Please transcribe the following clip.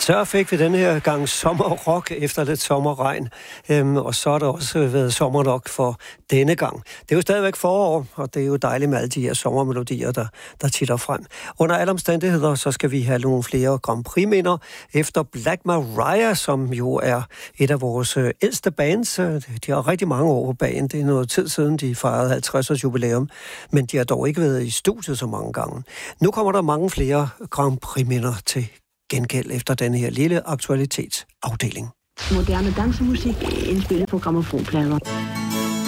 Så fik vi den her gang sommerrock efter lidt sommerregn, og så har der også været sommer nok for denne gang. Det er jo stadigvæk forår, og det er jo dejligt med alle de her sommermelodier, der titter frem. Under alle omstændigheder, så skal vi have nogle flere Grand Prix-minder efter Black Mariah, som jo er et af vores ældste bands. De har rigtig mange år på bagen. Det er noget tid siden, de fejrede 50-års jubilæum, men de har dog ikke været i studiet så mange gange. Nu kommer der mange flere Grand Prix-minder til gengæld efter den her lille aktualitetsafdeling. Moderne dansemusik indspillet på grammofonplader.